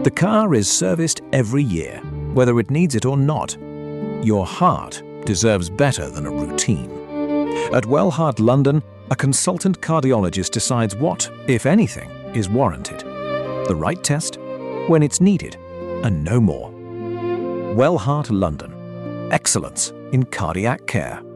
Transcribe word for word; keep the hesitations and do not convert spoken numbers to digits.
The car is serviced every year, whether it needs it or not. Your heart deserves better than a routine. At Wellheart London, a consultant cardiologist decides what, if anything, is warranted. The right test, when it's needed, and no more. Wellheart London. Excellence in cardiac care.